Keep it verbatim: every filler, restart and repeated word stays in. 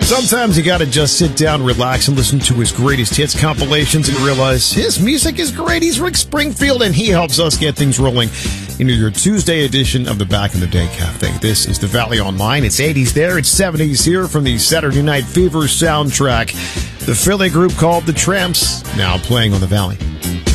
Sometimes you gotta just sit down, relax, and listen to his greatest hits compilations and realize his music is great. He's Rick Springfield, and he helps us get things rolling into your Tuesday edition of the Back in the Day Cafe. This is the Valley Online. It's eighties there, it's seventies here from the Saturday Night Fever soundtrack. The Philly group called The Tramps, now playing on the Valley.